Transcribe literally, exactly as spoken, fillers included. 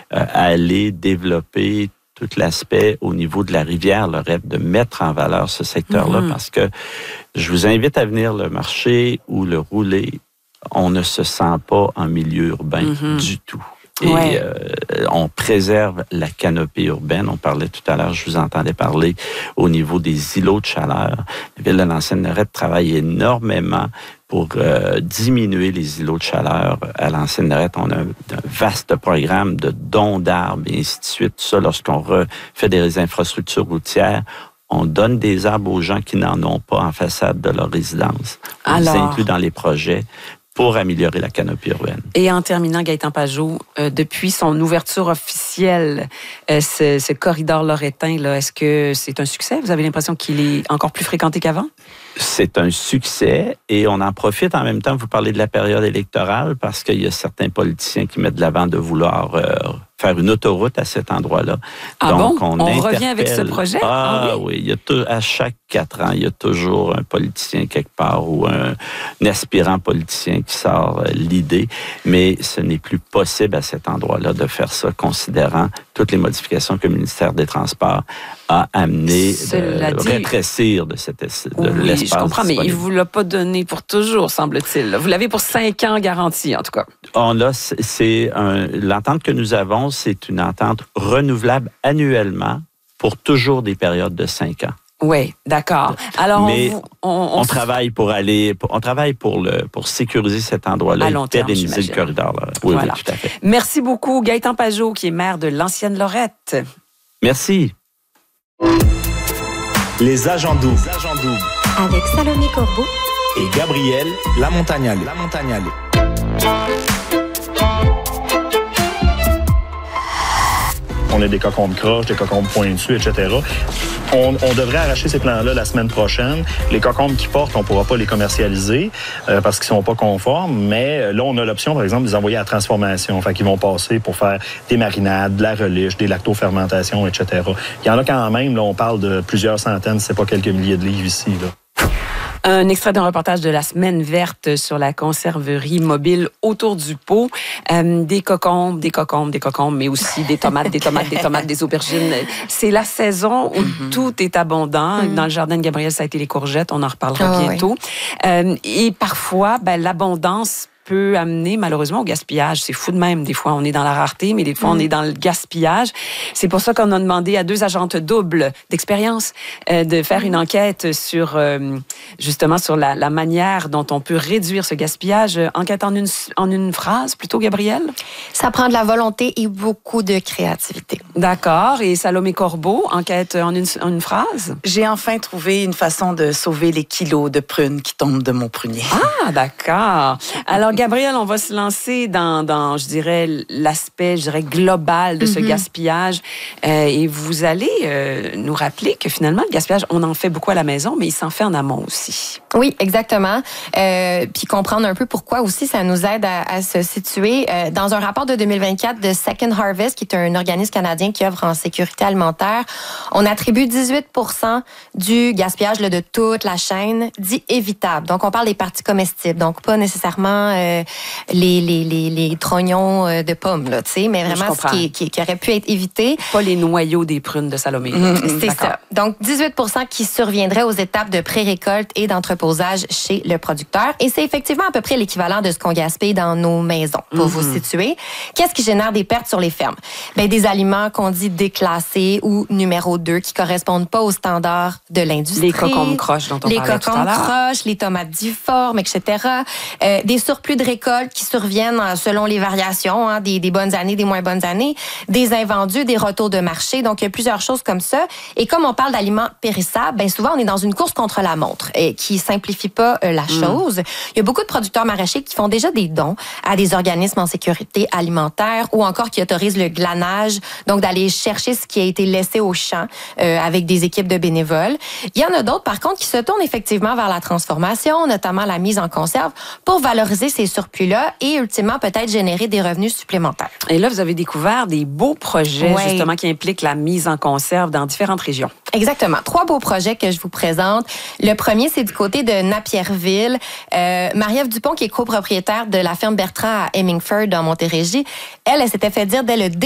euh, aller développer tout l'aspect au niveau de la rivière Lorette, de mettre en valeur ce secteur-là, mm-hmm. parce que je vous invite à venir le marché ou le rouler. On ne se sent pas en milieu urbain mm-hmm. du tout. Et ouais. euh, on préserve la canopée urbaine. On parlait tout à l'heure, je vous entendais parler au niveau des îlots de chaleur. La ville de l'Ancienne-Lorette travaille énormément pour euh, diminuer les îlots de chaleur. À l'Ancienne-Lorette, on a un, un vaste programme de dons d'arbres et ainsi de suite. Tout ça, lorsqu'on refait des infrastructures routières, on donne des arbres aux gens qui n'en ont pas en façade de leur résidence. On Alors... les inclut dans les projets pour améliorer la canopée urbaine. Et en terminant, Gaëtan Pajot, euh, depuis son ouverture officielle, euh, ce, ce corridor loretain, là, est-ce que c'est un succès? Vous avez l'impression qu'il est encore plus fréquenté qu'avant? C'est un succès et on en profite en même temps. Vous parlez de la période électorale parce qu'il y a certains politiciens qui mettent de l'avant de vouloir euh, faire une autoroute à cet endroit-là. Ah Donc, bon? On, on revient avec ce projet? Ah, ah oui, oui. Il y a tout, à chaque quatre ans, il y a toujours un politicien quelque part ou un, un aspirant politicien qui sort euh, l'idée, mais ce n'est plus possible à cet endroit-là de faire ça, considérant toutes les modifications que le ministère des Transports a amené de dit... rétrécir de, cette, de oui, l'espace. Je comprends, disponible. Mais il ne vous l'a pas donné pour toujours, semble-t-il. Vous l'avez pour cinq ans garantie, en tout cas. On a, c'est un, l'entente que nous avons, c'est une entente renouvelable annuellement pour toujours des périodes de cinq ans. Oui, d'accord. Alors, Mais on, on, on, on travaille pour aller, on travaille pour le, pour sécuriser cet endroit-là et pérenniser le corridor. Là. Oui, voilà. oui, tout à fait. Merci beaucoup, Gaëtan Pajot, qui est maire de l'Ancienne-Lorette. Merci. Les agents doubles. Avec Salomé Corbeau et Gabriel Lamontagnale. Lamontagnale. On a des cocombes croches, des cocombes pointues, et cetera. On, on devrait arracher ces plants-là la semaine prochaine. Les cocombes qui portent, on ne pourra pas les commercialiser euh, parce qu'ils ne sont pas conformes. Mais là, on a l'option, par exemple, de les envoyer à la transformation. Fait qu'ils vont passer pour faire des marinades, de la relish, des lactofermentations, et cetera. Il y en a quand même, là, on parle de plusieurs centaines, c'est pas quelques milliers de livres ici, là. Un extrait d'un reportage de la Semaine verte sur la conserverie mobile autour du pot. Euh, des cocombes, des cocombes, des cocombes, mais aussi des tomates, des tomates, des tomates, des aubergines. C'est la saison où mm-hmm. tout est abondant. Mm-hmm. Dans le jardin de Gabriel, ça a été les courgettes. On en reparlera oh, bientôt. Oui. Euh, et parfois, ben, l'abondance peut amener malheureusement au gaspillage. C'est fou de même. Des fois, on est dans la rareté, mais des fois, mm. on est dans le gaspillage. C'est pour ça qu'on a demandé à deux agentes doubles d'expérience euh, de faire une enquête sur, euh, justement, sur la, la manière dont on peut réduire ce gaspillage. Enquête en une, en une phrase, plutôt, Gabrielle? Ça prend de la volonté et beaucoup de créativité. D'accord. Et Salomé Corbeau, enquête en une, en une phrase? J'ai enfin trouvé une façon de sauver les kilos de prunes qui tombent de mon prunier. Ah, d'accord. Alors, Gabrielle, on va se lancer dans, dans je dirais, l'aspect, je dirais, global de ce mm-hmm. gaspillage. Euh, et vous allez euh, nous rappeler que finalement, le gaspillage, on en fait beaucoup à la maison, mais il s'en fait en amont aussi. Oui, exactement. Euh, puis comprendre un peu pourquoi aussi ça nous aide à, à se situer. Euh, dans un rapport de deux mille vingt-quatre de Second Harvest, qui est un organisme canadien qui œuvre en sécurité alimentaire, on attribue dix-huit pour cent du gaspillage là, de toute la chaîne dit évitable. Donc, on parle des parties comestibles, donc pas nécessairement euh, les, les, les, les trognons de pommes, là, tu sais, mais vraiment ce qui, qui, qui aurait pu être évité. Pas les noyaux des prunes de Salomé. Mmh, c'est ça. Donc, dix-huit pour cent qui surviendraient aux étapes de pré-récolte et d'entreposage chez le producteur. Et c'est effectivement à peu près l'équivalent de ce qu'on gaspille dans nos maisons, pour mmh. vous situer. Qu'est-ce qui génère des pertes sur les fermes? Bien, des aliments qu'on dit déclassés ou numéro deux qui correspondent pas aux standards de l'industrie. Les cocombes croches dont on les parlait tout à l'heure. Les cocombes croches, les tomates difformes, et cetera. Euh, des surplus de récolte qui surviennent selon les variations, hein, des, des bonnes années, des moins bonnes années, des invendus, des retours de marché. Donc, il y a plusieurs choses comme ça. Et comme on parle d'aliments périssables, bien souvent, on est dans une course contre la montre et qui simplifie pas euh, la mm. chose. Il y a beaucoup de producteurs maraîchers qui font déjà des dons à des organismes en sécurité alimentaire ou encore qui autorisent le glanage, donc d'aller chercher ce qui a été laissé au champ euh, avec des équipes de bénévoles. Il y en a d'autres, par contre, qui se tournent effectivement vers la transformation, notamment la mise en conserve, pour valoriser ces surplus-là et ultimement peut-être générer des revenus supplémentaires. Et là, vous avez découvert des beaux projets ouais. justement qui impliquent la mise en conserve dans différentes régions. Exactement. Trois beaux projets que je vous présente. Le premier, c'est du côté de Napierville. Euh, Marie-Ève Dupont, qui est copropriétaire de la ferme Bertrand à Hemingford, dans Montérégie, elle, elle s'était fait dire dès le début